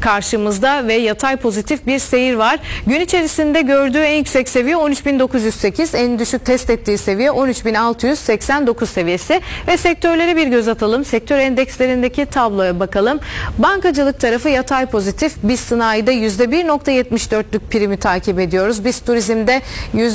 karşımızda ve yatay pozitif bir seyir var. Gün içerisinde gördüğü en yüksek seviye 13.908, en düşük test ettiği seviye 13.689 seviyesi ve sektörlere bir göz atalım. Sektör endekslerindeki tabloya bakalım. Bankacılık tarafı yatay pozitif. Biz sanayide %1.74'lük primi takip ediyoruz. Biz turizmde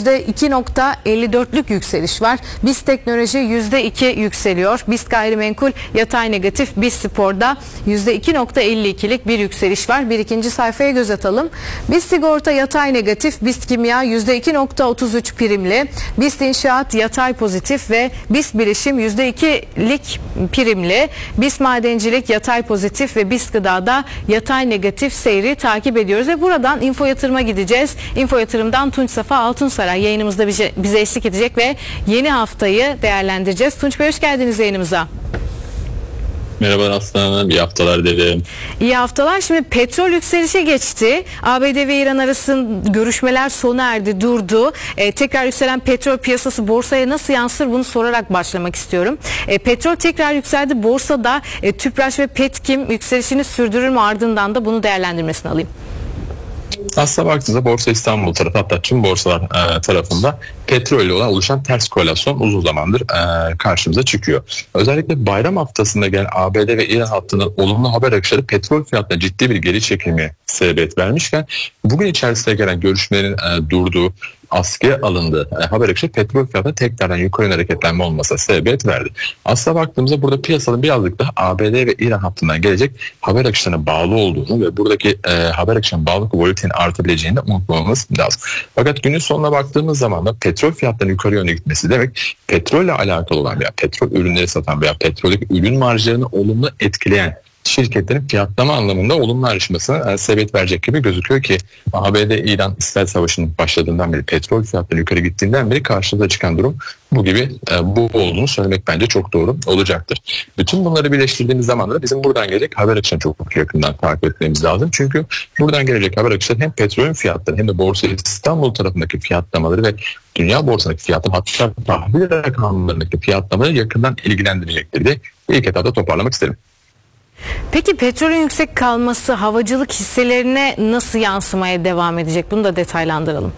%2.54'lük yükseliş var. Biz teknoloji %2 yükseliyor. Biz gayrimenkul yatay negatif. Biz sporda %2.52'lik bir yükseliş var. Bir ikinci sayfaya göz atalım. Biz sigorta yatay negatif. Biz kimya %2.33 primli. Biz inşaat yatay pozitif ve biz bilişim %2'lik primli. Biz madencilik yatay pozitif ve biz gıdada yatay negatif seyri takip ediyoruz ve buradan Info Yatırım'a gideceğiz. Info Yatırım'dan Tunç Safa Altunsaray yayınımızda bize eşlik edecek ve yeni haftayı değerlendireceğiz. Tunç Bey, hoş geldiniz yayınımıza. Merhaba Aslanım, iyi haftalar dilerim. İyi haftalar. Şimdi petrol yükselişe geçti. ABD ve İran arasında görüşmeler sona erdi, durdu. Tekrar yükselen petrol piyasası borsaya nasıl yansır, bunu sorarak başlamak istiyorum. Petrol tekrar yükseldi. Borsada Tüpraş ve Petkim yükselişini sürdürür mü, ardından da bunu değerlendirmesini alayım. Aslına baktığınızda Borsa İstanbul tarafı, hatta tüm borsalar tarafında petrol ile oluşan ters korelasyon uzun zamandır karşımıza çıkıyor. Özellikle bayram haftasında gelen ABD ve İran hattının olumlu haber akışları petrol fiyatına ciddi bir geri çekilmeye sebebiyet vermişken bugün içerisinde gelen görüşmelerin durduğu, askıya alındığı haber akışı petrol fiyatına tekrardan yukarı hareketlenme olmasına sebebiyet verdi. Aslına baktığımızda burada piyasanın birazcık daha ABD ve İran hattından gelecek haber akışlarına bağlı olduğunu ve buradaki haber akışına bağlı volatilitenin artabileceğini de unutmamamız lazım. Fakat günün sonuna baktığımız zaman da petrol fiyatlarının yukarı yönde gitmesi demek petrolle alakalı olan veya petrol ürünleri satan veya petroldeki ürün marjlarını olumlu etkileyen şirketlerin fiyatlama anlamında olumlu ayrışmasına sebebiyet verecek gibi gözüküyor ki ABD-İran İsrail Savaşı'nın başladığından beri, petrol fiyatları yukarı gittiğinden beri karşımıza çıkan durum bu gibi, bu olduğunu söylemek bence çok doğru olacaktır. Bütün bunları birleştirdiğimiz zaman da bizim buradan gelecek haber akışını çok yakından takip etmemiz lazım. Çünkü buradan gelecek haber akışları hem petrolün fiyatları hem de Borsa İstanbul tarafındaki fiyatlamaları ve dünya borsadaki fiyatlama, hatta tahvil rakamlarındaki fiyatlamaları yakından ilgilendirecektir diye ilk etapta toparlamak isterim. Peki petrolün yüksek kalması havacılık hisselerine nasıl yansımaya devam edecek? Bunu da detaylandıralım.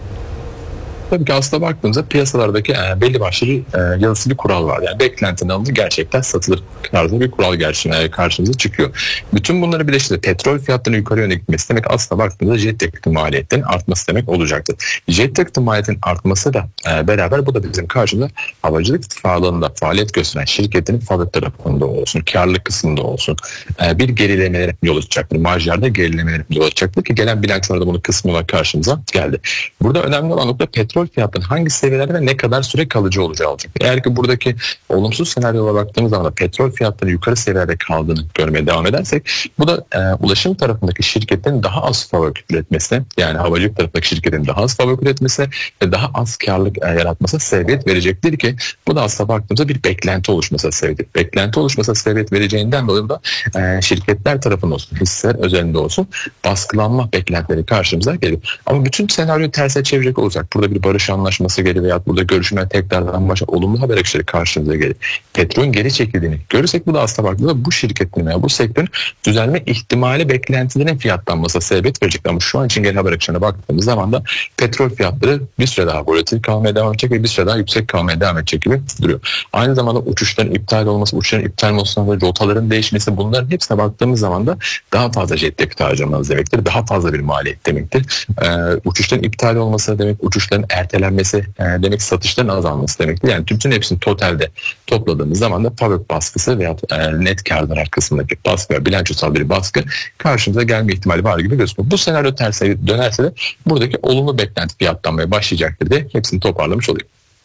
Tabii ki aslında baktığımızda piyasalardaki belli başlı yazılı bir kural var. Yani beklentinin alındığı gerçekten satılır tarzı bir kural karşımıza çıkıyor. Bütün bunları birleştirip petrol fiyatlarının yukarı yöne gitmesi demek aslında baktığımızda jet yakıtı maliyetlerinin artması demek olacaktır. Jet yakıtı maliyetinin artması da beraber bu da bizim karşımıza havacılık alanında faaliyet gösteren şirketlerin fabrik tarafında olsun, karlılık kısmında olsun bir gerilemelere yol açacaktır. Marjlarda gerilemelere yol açacaktır ki gelen bilançolarda bunun kısmı olarak karşımıza geldi. Burada önemli olan nokta petrol fiyatının hangi seviyelerde ve ne kadar süre kalıcı olacağı olacak. Eğer ki buradaki olumsuz senaryoya baktığımız zaman da petrol fiyatları yukarı seviyelerde kaldığını görmeye devam edersek bu da ulaşım tarafındaki şirketlerin daha az fabrik üretmesine, yani havacılık tarafındaki şirketlerin daha az fabrik üretmesine ve daha az karlılık yaratmasına sebebiyet verecektir ki bu da aslında baktığımızda bir beklenti oluşmasına sebebiyet. Beklenti oluşmasına sebebiyet vereceğinden dolayı da şirketler tarafında olsun, hisseler özelinde olsun baskılanma beklentileri karşımıza gelir. Ama bütün senaryoyu terse çevirecek olacak. Burada bir barış anlaşması gelir veya burada görüşmeler tekrardan başlar, olumlu haber akışları karşımıza gelir. Petrolün geri çekildiğini görürsek bu da aslında baktığımızda bu şirketlerin veya bu sektörün düzelme ihtimali beklentilerin fiyatlanmasına sebebiyet verecek. Ama şu an için gelen haber akışlarına baktığımız zaman da petrol fiyatları bir süre daha volatil kalmaya devam edecek ve bir süre daha yüksek kalmaya devam edecek gibi duruyor. Aynı zamanda uçuşların iptal olması, uçuşların iptal olmasına, rotaların değişmesi, bunların hepsine baktığımız zaman da daha fazla jet yakıtı harcamanız demektir. Daha fazla bir maliyet demektir. Uçuşların iptal olması demek, uçuşların ertelenmesi demek, satışların azalması demektir. Yani bütün hepsini totalde topladığımız zaman da fabrik baskısı veya net kar zarar kısmındaki baskı ve bilançosal bir baskı karşımıza gelme ihtimali var gibi gözüküyor. Bu senaryo terse dönerse de buradaki olumlu beklenti fiyatlanmaya başlayacaktır diye hepsini toparlamış olayım.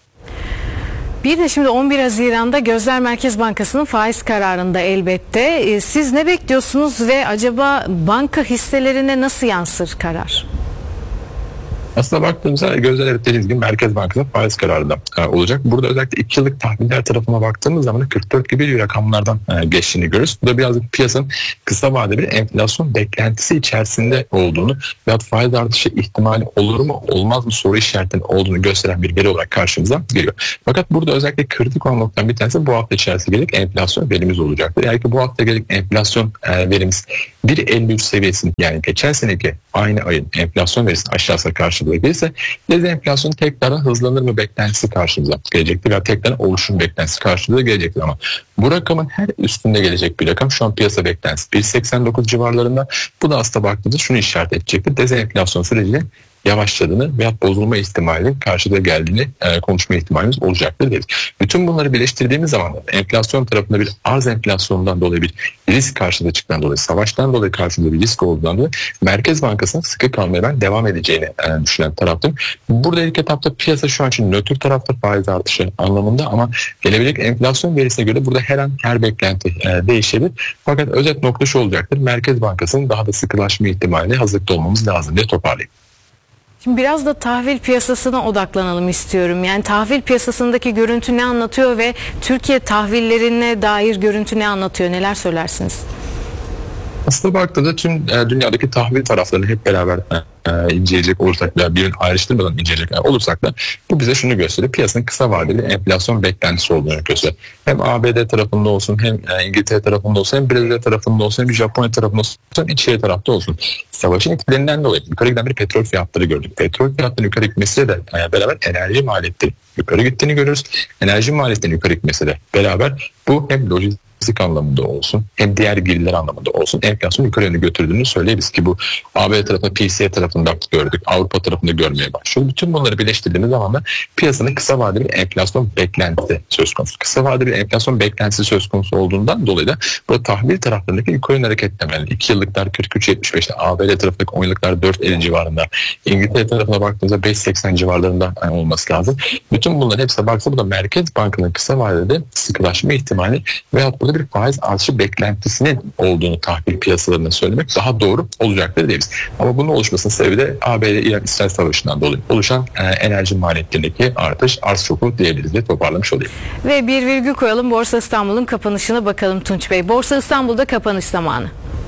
Bir de şimdi 11 Haziran'da gözler Merkez Bankası'nın faiz kararında elbette. Siz ne bekliyorsunuz ve acaba banka hisselerine nasıl yansır karar? Aslında baktığımızda gözler dediğiniz gibi Merkez Bankası faiz kararında olacak. Burada özellikle 2 yıllık tahviller tarafına baktığımız zaman 44 gibi bir rakamlardan geçtiğini görürüz. Bu da birazcık piyasanın kısa vadeli bir enflasyon beklentisi içerisinde olduğunu veyahut faiz artışı ihtimali olur mu olmaz mı soru işaretinin olduğunu gösteren bir veri olarak karşımıza geliyor. Fakat burada özellikle kritik olan noktadan bir tanesi bu hafta içerisinde gelecek enflasyon verimiz olacaktır. Eğer ki bu hafta gelecek enflasyon verimiz 1.53 seviyesini, yani geçen seneki aynı ayın enflasyon verisini aşağısına karşılığı gelirse dezenflasyon tekrardan hızlanır mı beklentisi karşımıza gelecektir veya tekrardan oluşum beklentisi karşımıza gelecektir. Ama bu rakamın her üstünde gelecek bir rakam. Şu an piyasa beklentisi 1.89 civarlarında. Bu da aslında baktığımızda şunu işaret edecektir: dezenflasyon sürecinin yavaşladığını veya bozulma ihtimalinin karşıda geldiğini konuşma ihtimalimiz olacaktır deriz. Bütün bunları birleştirdiğimiz zaman enflasyon tarafında bir arz enflasyonundan dolayı bir risk karşıda çıktıktan dolayı, savaştan dolayı karşımızda bir risk olduğundan dolayı Merkez Bankası'nın sıkı kalmaya ben devam edeceğini düşünen taraftayım. Burada ilk etapta piyasa şu an için nötr tarafta faiz artışı anlamında, ama gelebilecek enflasyon verisine göre burada her an her beklenti değişebilir. Fakat özet nokta şu olacaktır: Merkez Bankası'nın daha da sıkılaşma ihtimaline hazırlıklı olmamız lazım diye toparlayayım. Şimdi biraz da tahvil piyasasına odaklanalım istiyorum. Yani tahvil piyasasındaki görüntü ne anlatıyor ve Türkiye tahvillerine dair görüntü ne anlatıyor? Neler söylersiniz? Aslında baktığında tüm dünyadaki tahvil taraflarını hep beraber inceleyecek olursak veya birini ayrıştırmadan inceleyecek olursak da bu bize şunu gösteriyor: piyasanın kısa vadeli enflasyon beklentisi olduğunu gösteriyor. Hem ABD tarafında olsun, hem İngiltere tarafında olsun, hem Brezilya tarafında olsun, hem Japonya tarafında olsun, hem içeri tarafta olsun. Savaşın etkilerinden dolayı yukarı giden bir petrol fiyatları gördük. Petrol fiyatlarının yukarı gitmesiyle de beraber enerji maliyetleri yukarı gittiğini görürüz. Enerji maliyetlerinin yukarı gitmesiyle beraber bu hem lojistik anlamında olsun, hem diğer girdiler anlamında olsun enflasyonu yukarı yönde götürdüğünü söyleyebiliriz ki bu AB tarafında, PCE tarafında gördük, Avrupa tarafında görmeye başlıyoruz. Bütün bunları birleştirdiğimiz zaman da piyasanın kısa vadeli bir enflasyon beklentisi söz konusu. Kısa vadeli bir enflasyon beklentisi söz konusu olduğundan dolayı da bu tahvil taraflarındaki yukarı yönde hareketlemeli. 2 yıllıklar 43.75'te, ABD tarafındaki 10 yıllıklar 4.50 civarında, İngiltere tarafına baktığımızda 5.80 civarlarında olması lazım. Bütün bunların hepsine baksa bu da Merkez Bankası'nın kısa vadede sıkılaşma ihtimali veyahut burada bir faiz artışı beklentisinin olduğunu tahvil piyasalarına söylemek daha doğru olacaktır deriz. Ama bunun oluşmasının sebebi de ABD-İran-İsrail Savaşı'ndan dolayı oluşan enerji maliyetlerindeki artış, arz şoku diyebiliriz diye toparlamış olayım. Ve bir virgül koyalım, Borsa İstanbul'un kapanışına bakalım Tunç Bey. Borsa İstanbul'da kapanış zamanı.